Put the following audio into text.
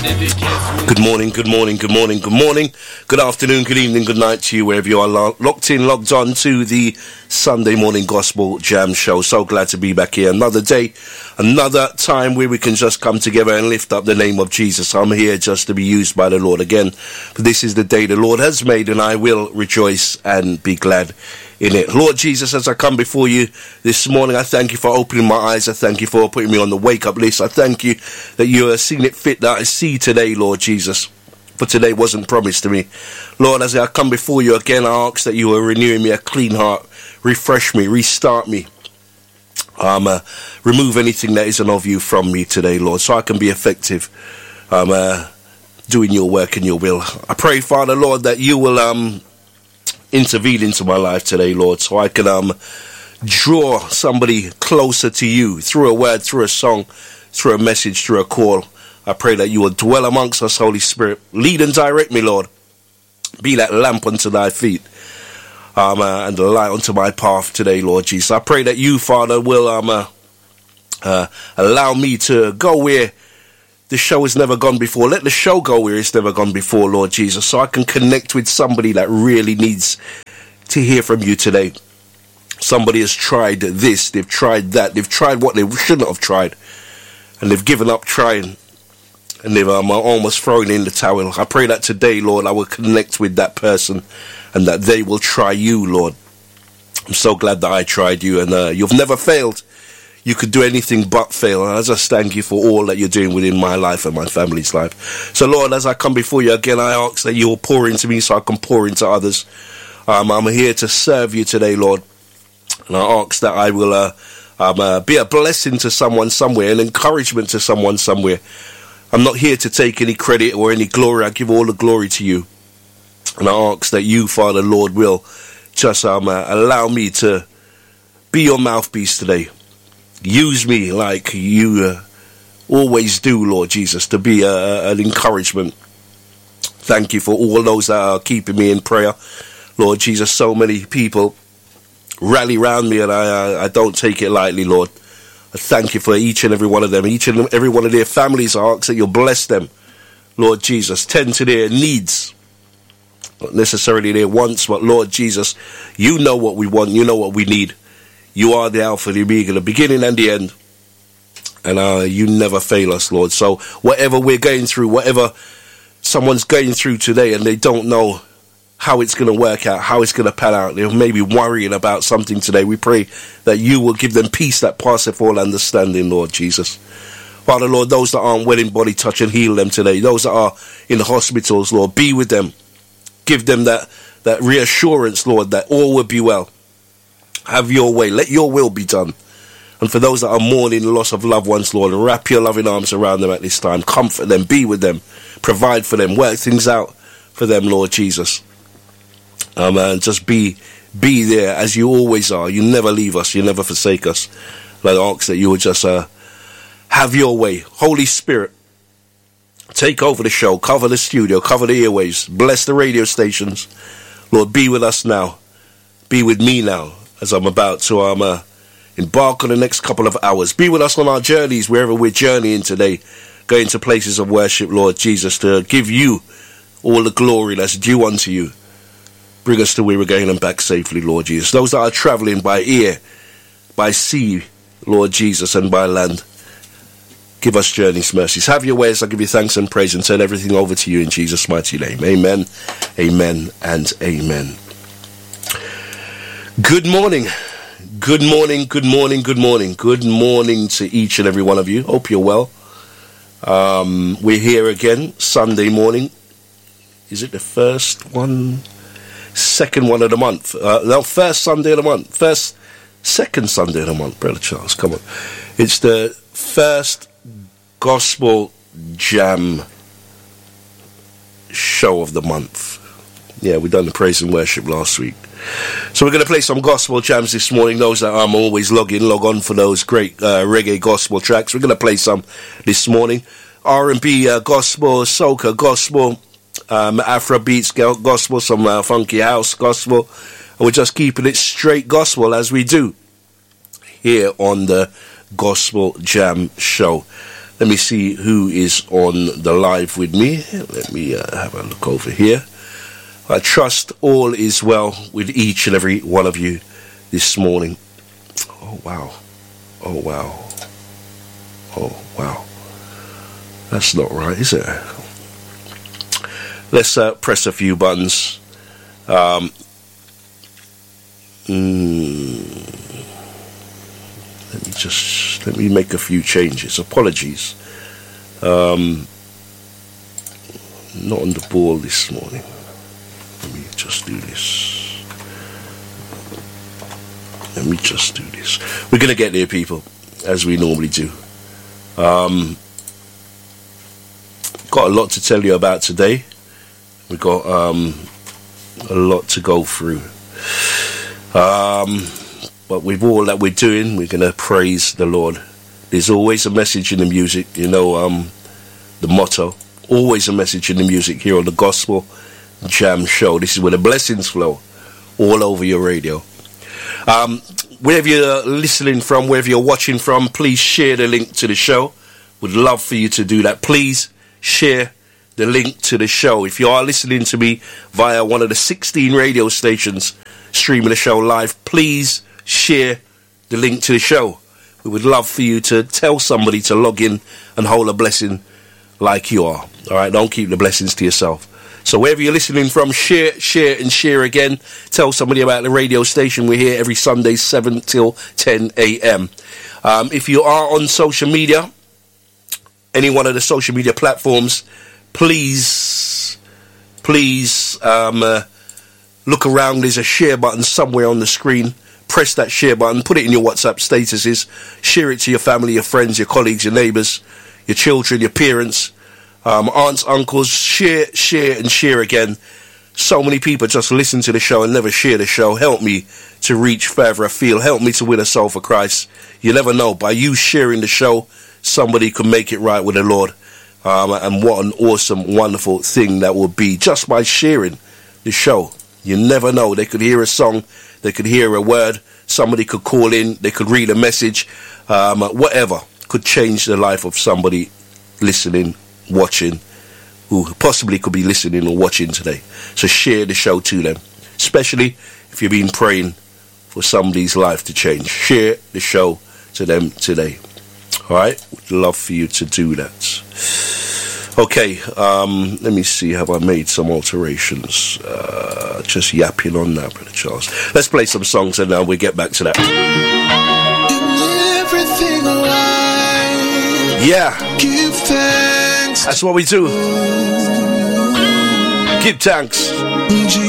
Good morning, good morning, good morning, good morning, good afternoon, good evening, good night to you, wherever you are locked in, logged on to the Sunday Morning Gospel Jam Show. So glad to be back here. Another day, another time where we can just come together and lift up the name of Jesus. I'm here just to be used by the Lord again. But this is the day the Lord has made, and I will rejoice and be glad in it. Lord Jesus, as I come before you this morning, I thank you for opening my eyes. I thank you for putting me on the wake-up list. I thank you that you have seen it fit that I see today, Lord Jesus. For today wasn't promised to me. Lord, as I come before you again, I ask that you are renewing me a clean heart, refresh me, restart me. Remove anything that isn't of you from me today, Lord, so I can be effective doing your work and your will. I pray, Father, Lord, that you will intervene into my life today, Lord, so I can draw somebody closer to you through a word, through a song, through a message, through a call. I pray that you will dwell amongst us, Holy Spirit. Lead and direct me, Lord. Be that lamp unto thy feet and the light unto my path today, Lord Jesus. I pray that you, Father, will allow me to go where the show has never gone before. Let the show go where it's never gone before, Lord Jesus, so I can connect with somebody that really needs to hear from you today. Somebody has tried this, they've tried that, they've tried what they shouldn't have tried, and they've given up trying, and they've almost thrown in the towel. I pray that today, Lord, I will connect with that person, and that they will try you, Lord. I'm so glad that I tried you, and you've never failed. You could do anything but fail. And I just thank you for all that you're doing within my life and my family's life. So, Lord, as I come before you again, I ask that you will pour into me so I can pour into others. I'm here to serve you today, Lord. And I ask that I will be a blessing to someone somewhere, an encouragement to someone somewhere. I'm not here to take any credit or any glory. I give all the glory to you. And I ask that you, Father, Lord, will just allow me to be your mouthpiece today. Use me like you always do, Lord Jesus, to be an encouragement. Thank you for all those that are keeping me in prayer. Lord Jesus, so many people rally around me, and I don't take it lightly, Lord. I thank you for each and every one of them, each and every one of their families. I ask that you'll bless them, Lord Jesus. Tend to their needs, not necessarily their wants, but Lord Jesus, you know what we want, you know what we need. You are the Alpha, the Omega, the beginning and the end. And you never fail us, Lord. So whatever we're going through, whatever someone's going through today and they don't know how it's going to work out, how it's going to pan out, they're maybe worrying about something today, we pray that you will give them peace that passeth all understanding, Lord Jesus. Father, Lord, those that aren't well in body, touch and heal them today. Those that are in the hospitals, Lord, be with them. Give them that reassurance, Lord, that all will be well. Have your way. Let your will be done. And for those that are mourning the loss of loved ones, Lord, wrap your loving arms around them at this time. Comfort them. Be with them. Provide for them. Work things out for them, Lord Jesus. And just be there as you always are. You never leave us. You never forsake us. And I ask that you would just have your way. Holy Spirit, take over the show. Cover the studio. Cover the airwaves. Bless the radio stations. Lord, be with us now. Be with me now, as I'm about to embark on the next couple of hours. Be with us on our journeys, wherever we're journeying today, going to places of worship, Lord Jesus, to give you all the glory that's due unto you. Bring us to where we're going and back safely, Lord Jesus. Those that are travelling by air, by sea, Lord Jesus, and by land, give us journeys, mercies. Have your way as I give you thanks and praise and turn everything over to you in Jesus' mighty name. Amen, amen, and amen. Good morning. Good morning, good morning, good morning. Good morning to each and every one of you. Hope you're well. We're here again, Sunday morning. Is it the first one? Second one of the month. No, first Sunday of the month. Second Sunday of the month. Brother Charles, come on. It's the first Gospel Jam show of the month. Yeah, we done the praise and worship last week. So we're going to play some gospel jams this morning. Those that always log on for those great reggae gospel tracks. We're going to play some this morning. R&B, gospel, soca, gospel, Afro beats, gospel, some funky house gospel. And we're just keeping it straight gospel as we do here on the Gospel Jam Show. Let me see who is on the live with me. Let me have a look over here. I trust all is well with each and every one of you this morning. Oh, wow. Oh, wow. Oh, wow. That's not right, is it? Let's press a few buttons. Let me make a few changes. Apologies. Not on the ball this morning. Let me just do this. We're going to get there, people, as we normally do. Got a lot to tell you about today. We got a lot to go through. But with all that we're doing, we're going to praise the Lord. There's always a message in the music, you know, the motto. Always a message in the music here on the Gospel Jam Show. This is where the blessings flow all over your radio. Wherever you're listening from, wherever you're watching from, please share the link to the show. Would love for you to do that. Please share the link to the show. If you are listening to me via one of the 16 radio stations streaming the show live, please share the link to the show. We would love for you to tell somebody to log in and hold a blessing like you are. All right, don't keep the blessings to yourself. So wherever you're listening from, share, and share again. Tell somebody about the radio station. We're here every Sunday, 7 till 10 a.m. If you are on social media, any one of the social media platforms, please look around. There's a share button somewhere on the screen. Press that share button, put it in your WhatsApp statuses, share it to your family, your friends, your colleagues, your neighbours, your children, your parents, aunts, uncles. Share and share again. So many people just listen to the show and never share the show. Help me to reach further afield. Help me to win a soul for Christ. You never know. By you sharing the show, somebody could make it right with the Lord. And what an awesome, wonderful thing that would be just by sharing the show. You never know. They could hear a song. They could hear a word. Somebody could call in. They could read a message. Whatever could change the life of somebody listening, watching, who possibly could be listening or watching today. So share the show to them, especially if you've been praying for somebody's life to change. Share the show to them today. All right? Would love for you to do that. Okay, let me see. Have I made some alterations? Just yapping on that, Brother Charles. Let's play some songs and we'll get back to that. Everything alive, yeah, give thanks. That's what we do. Give thanks.